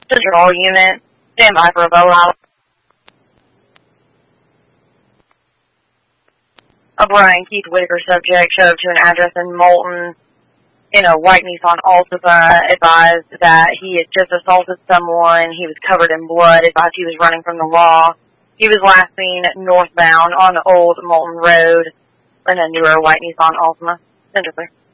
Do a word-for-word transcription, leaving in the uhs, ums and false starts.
Central unit, stand by for a blowout. O'Brien, Keith Whitaker subject, showed up to an address in Moulton in a white Nissan Altima, advised that he had just assaulted someone. He was covered in blood, advised he was running from the law. He was last seen northbound on Old Moulton Road in a newer white Nissan Altima. Central.